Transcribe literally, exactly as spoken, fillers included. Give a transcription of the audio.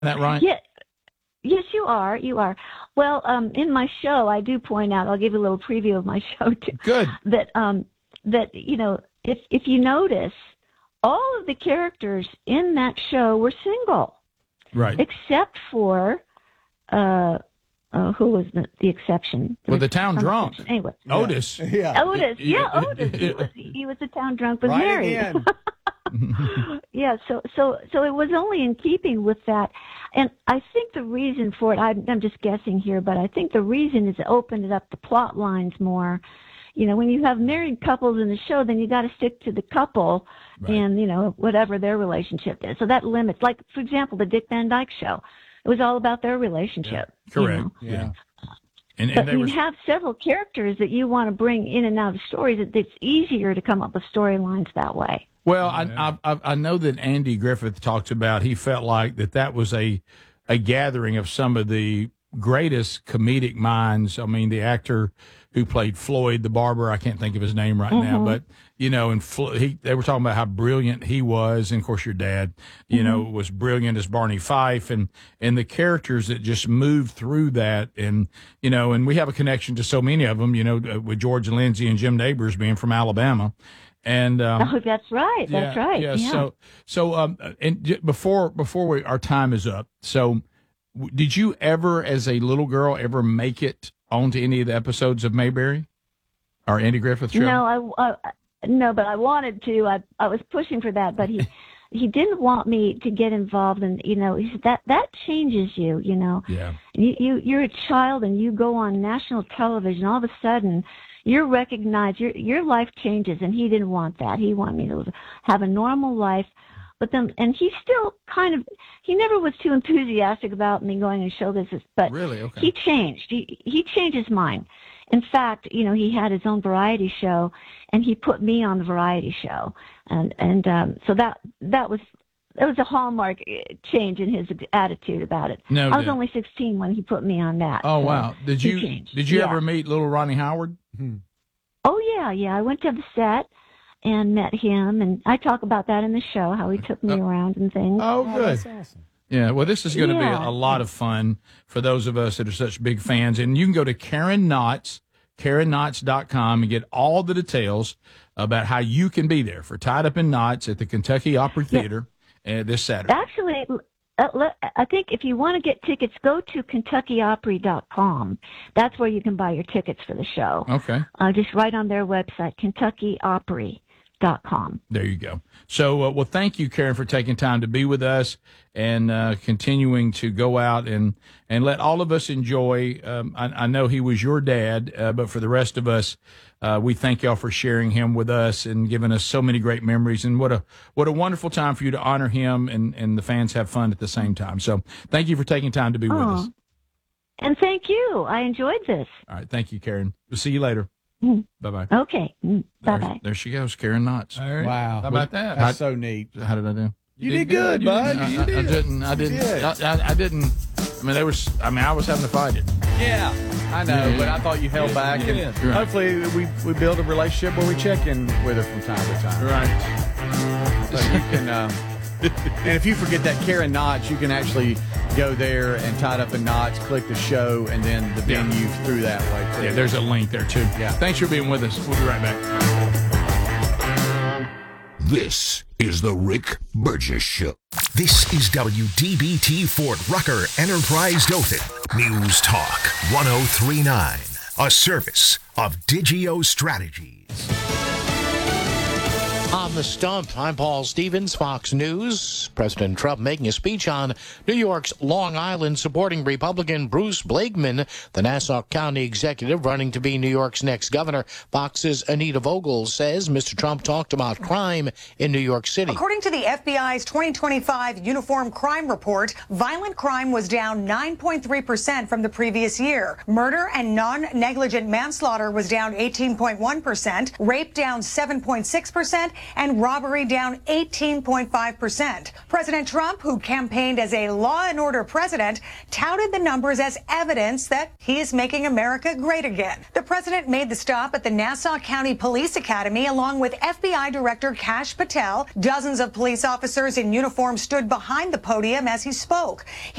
that right? Yeah. Yes, you are. You are. Well, um, in my show, I do point out. I'll give you a little preview of my show too. Good. That um, that you know, if if you notice, all of the characters in that show were single, right? Except for, uh, uh who was the, the exception? Well, the town drunk. Exception. Anyway, Otis. Yeah. Otis. Yeah, Otis. He was he was the town drunk, but right married. Again. Yeah, so so so it was only in keeping with that, and I think the reason for it, I'm, I'm just guessing here, but I think the reason is it opened it up the plot lines more. You know, when you have married couples in the show, then you got to stick to the couple, right. And you know whatever their relationship is. So that limits, like for example, the Dick Van Dyke Show. It was all about their relationship. Yeah. Correct. You know? Yeah. And, but and when were... you have several characters that you want to bring in and out of stories, it's easier to come up with storylines that way. Well, I, I I know that Andy Griffith talks about he felt like that that was a a gathering of some of the greatest comedic minds. I mean, the actor who played Floyd the barber, I can't think of his name right mm-hmm. now, but you know, and Flo- he they were talking about how brilliant he was, and of course your dad, you mm-hmm. know, was brilliant as Barney Fife, and and the characters that just moved through that, and you know, and we have a connection to so many of them, you know, with George Lindsay and Jim Nabors being from Alabama. And um, oh, that's right. That's yeah, right. Yeah. yeah. So, so um, and j- before before we, our time is up. So, w- did you ever, as a little girl, ever make it onto any of the episodes of Mayberry or Andy Griffith Show? No, I, I no, but I wanted to. I I was pushing for that, but he he didn't want me to get involved in. You know, he said that that changes you. You know. Yeah. You you you're a child and you go on national television. All of a sudden, you're recognized, your your life changes, and he didn't want that. He wanted me to have a normal life, but then, and he still kind of, he never was too enthusiastic about me going in show business, but really? Okay. he changed. He he changed his mind. In fact, you know, he had his own variety show, and he put me on the variety show, and and um, so that that was. It was a hallmark change in his attitude about it. No, I was did. only sixteen when he put me on that. Oh so wow! Did you changed. did you yeah. ever meet little Ronnie Howard? Hmm. Oh yeah, yeah. I went to the set and met him, and I talk about that in the show, how he took me uh, around and things. Oh, good. Oh, that's awesome. Yeah, well, this is going to yeah. be a lot of fun for those of us that are such big fans. And you can go to Karen Knotts, Karen Knotts dot com, and get all the details about how you can be there for Tied Up in Knots at the Kentucky Opry Theater yeah. uh, this Saturday. Actually, uh, I think if you want to get tickets, go to Kentucky Opry dot com. That's where you can buy your tickets for the show. Okay. Uh, just right on their website, Kentucky Opry dot com. There you go. So, uh, well, thank you, Karen, for taking time to be with us and uh, continuing to go out and, and let all of us enjoy. Um, I, I know he was your dad, uh, but for the rest of us, uh, we thank y'all for sharing him with us and giving us so many great memories. And what a what a wonderful time for you to honor him, and, and the fans have fun at the same time. So, thank you for taking time to be oh. with us. And thank you. I enjoyed this. All right. Thank you, Karen. We'll see you later. Mm. Bye-bye. Okay. Mm. There, Bye-bye. there she goes, Karen Knotts. All right. Wow. How about that? That's so neat. How did I do? You, you did, did good, good, bud. I, You I, did. I didn't. I didn't. did. I, I, I didn't. I mean, they was. I mean, I was having to fight it. Yeah, I know, Yeah. but I thought you held Yeah, back, you and did. Right. hopefully we we build a relationship where we check in with her from time to time. Right. So you can. Uh, and if you forget that Karen Knotts, you can actually go there and Tied Up in Knots, click the show, and then the Yeah. venue through that way too. Yeah, there's a link there too. Yeah. Thanks for being with us. We'll be right back. This is the Rick Burgess Show. This is W D B T Fort Rucker Enterprise Dothan. News Talk one oh three point nine. A service of Digio Strategies. On the Stump, I'm Paul Stevens, Fox News. President Trump making a speech on New York's Long Island supporting Republican Bruce Blakeman, the Nassau County executive running to be New York's next governor. Fox's Anita Vogel says Mister Trump talked about crime in New York City. According to the F B I's twenty twenty-five Uniform Crime Report, violent crime was down nine point three percent from the previous year. Murder and non-negligent manslaughter was down eighteen point one percent, rape down seven point six percent, and robbery down eighteen point five percent. President Trump, who campaigned as a law and order president, touted the numbers as evidence that he is making America great again. The president made the stop at the Nassau County Police Academy along with F B I Director Kash Patel. Dozens of police officers in uniform stood behind the podium as he spoke. He